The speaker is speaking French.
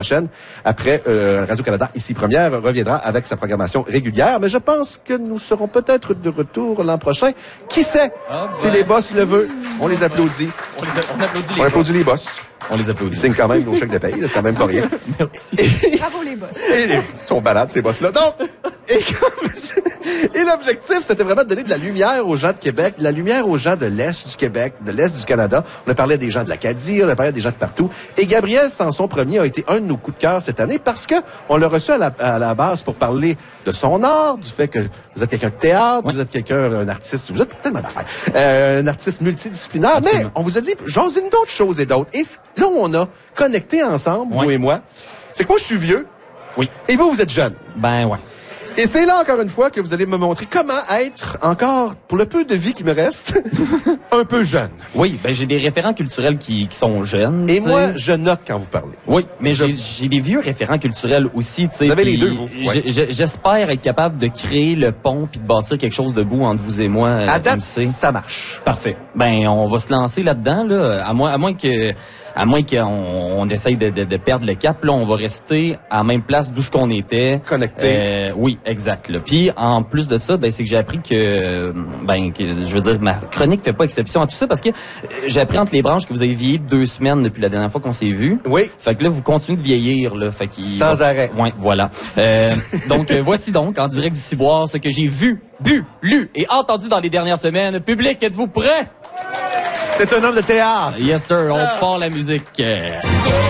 Prochaine, après Radio-Canada, ici Première, reviendra avec sa programmation régulière. Mais je pense que nous serons peut-être de retour l'an prochain. Qui sait? Si les boss le veulent, on les applaudit. On applaudit les boss. On les applaudit. Ils signent quand même nos chèques de paye, c'est quand même pas rien. Merci. Bravo les boss. Ils sont balades, ces boss-là. Donc, et l'objectif, c'était vraiment de donner de la lumière aux gens de Québec, de la lumière aux gens de l'Est du Québec, de l'Est du Canada. On a parlé des gens de l'Acadie, on a parlé des gens de partout. Et Gabriel Sanson Premier a été un de nos coups de cœur cette année parce que on l'a reçu à la base pour parler de son art, du fait que vous êtes quelqu'un de théâtre, vous êtes un artiste, vous êtes tellement d'affaires, un artiste multidisciplinaire. Absolument. Mais on vous a dit, j'ose une d'autres choses et d'autres. Et là où on a connecté ensemble, vous et moi, c'est que moi je suis vieux. Oui. Et vous êtes jeune. Ben ouais. Et c'est là, encore une fois, que vous allez me montrer comment être encore, pour le peu de vie qui me reste, un peu jeune. Oui, ben j'ai des référents culturels qui sont jeunes. Et moi, je note quand vous parlez. Oui, mais j'ai des vieux référents culturels aussi. Vous avez les deux, vous. Ouais. J'espère être capable de créer le pont puis de bâtir quelque chose de beau entre vous et moi. À date, ça marche. Parfait. Ben, on va se lancer là-dedans, là, à moins qu'on essaye de perdre le cap, là, on va rester à la même place d'où ce qu'on était. Connecté. Oui, exact. Là. Puis, en plus de ça, ben, c'est que j'ai appris que je veux dire, ma chronique fait pas exception à tout ça parce que j'ai appris entre les branches que vous avez vieilli 2 semaines depuis la dernière fois qu'on s'est vu. Oui. Fait que là, vous continuez de vieillir, là. Fait sans arrêt. Ouais, voilà. Donc, voici donc, en direct du Ciboire, ce que j'ai vu, bu, lu et entendu dans les dernières semaines. Public, êtes-vous prêts? C'est un homme de théâtre. Yes, sir. On part la musique.